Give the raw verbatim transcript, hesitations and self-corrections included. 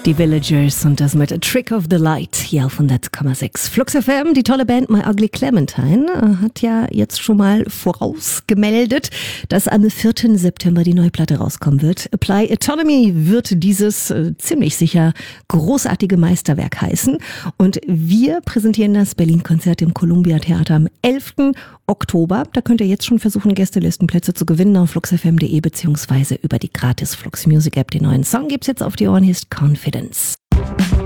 Die Villagers und das mit A Trick of the Light hier auf hundert Komma sechs. Flux F M, die tolle Band My Ugly Clementine, hat ja jetzt schon mal vorausgemeldet, dass am vierten September die neue Platte rauskommen wird. Apply Autonomy wird dieses äh, ziemlich sicher großartige Meisterwerk heißen. Und wir präsentieren das Berlin-Konzert im Columbia Theater am elften Oktober. Da könnt ihr jetzt schon versuchen, Gästelistenplätze zu gewinnen auf flux f m punkt de beziehungsweise über die gratis Flux Music App. Den neuen Song gibt's jetzt auf die Ohren, hier ist Confidence.